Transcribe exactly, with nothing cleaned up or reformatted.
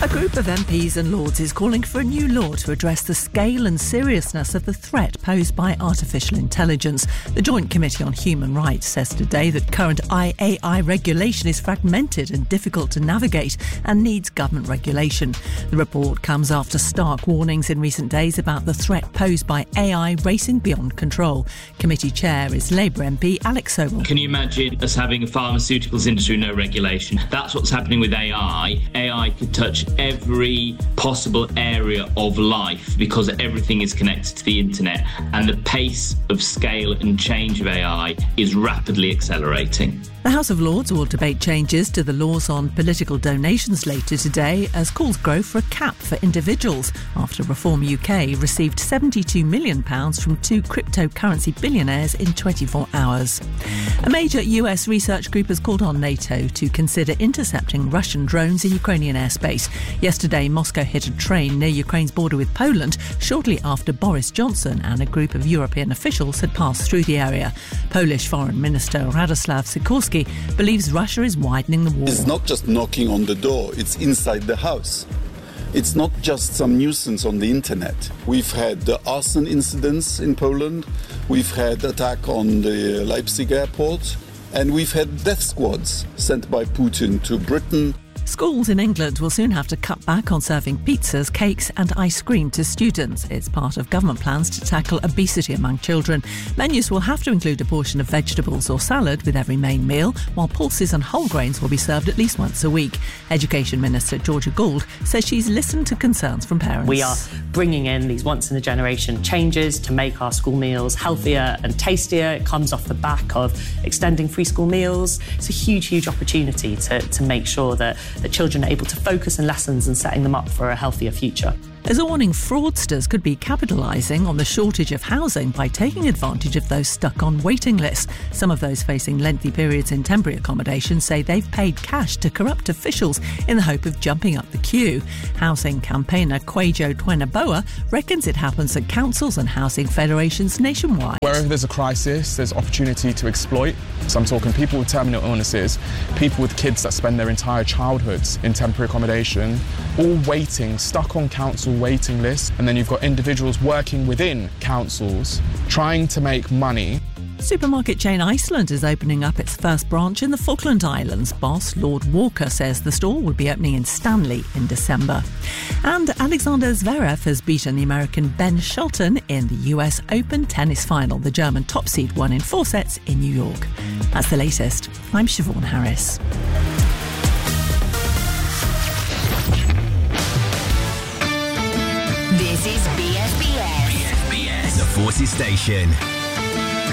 A group of M Ps and Lords is calling for a new law to address the scale and seriousness of the threat posed by artificial intelligence. The Joint Committee on Human Rights says today that current A I regulation is fragmented and difficult to navigate and needs government regulation. The report comes after stark warnings in recent days about the threat posed by A I racing beyond control. Committee chair is Labour M P Alex Sobel. Can you imagine us having a pharmaceuticals industry with no regulation? That's what's happening with A I. A I could touch every possible area of life because everything is connected to the internet, and the pace of scale and change of A I is rapidly accelerating. The House of Lords will debate changes to the laws on political donations later today as calls grow for a cap for individuals after Reform U K received seventy-two million pounds from two cryptocurrency billionaires in twenty-four hours. A major U S research group has called on NATO to consider intercepting Russian drones in Ukrainian airspace. Yesterday, Moscow hit a train near Ukraine's border with Poland shortly after Boris Johnson and a group of European officials had passed through the area. Polish Foreign Minister Radoslaw Sikorski believes Russia is widening the war. It's not just knocking on the door, it's inside the house. It's not just some nuisance on the internet. We've had the arson incidents in Poland, we've had attack on the Leipzig airport, and we've had death squads sent by Putin to Britain. Schools in England will soon have to cut back on serving pizzas, cakes and ice cream to students. It's part of government plans to tackle obesity among children. Menus will have to include a portion of vegetables or salad with every main meal, while pulses and whole grains will be served at least once a week. Education Minister Georgia Gould says she's listened to concerns from parents. We are bringing in these once-in-a-generation changes to make our school meals healthier and tastier. It comes off the back of extending free school meals. It's a huge, huge opportunity to, to make sure that that children are able to focus on lessons and setting them up for a healthier future. There's a warning fraudsters could be capitalising on the shortage of housing by taking advantage of those stuck on waiting lists. Some of those facing lengthy periods in temporary accommodation say they've paid cash to corrupt officials in the hope of jumping up the queue. Housing campaigner Kwejo Twenaboa reckons it happens at councils and housing federations nationwide. Wherever there's a crisis, there's opportunity to exploit. So I'm talking people with terminal illnesses, people with kids that spend their entire childhoods in temporary accommodation, all waiting, stuck on council waiting lists, and then you've got individuals working within councils trying to make money. Supermarket chain Iceland is opening up its first branch in the Falkland Islands. Boss Lord Walker says the store will be opening in Stanley in December. And Alexander Zverev has beaten the American Ben Shelton in the U S Open tennis final. The German top seed won in four sets in New York. That's the latest. I'm Siobhan Harris. This is B S B S. B S B S, the Forces Station.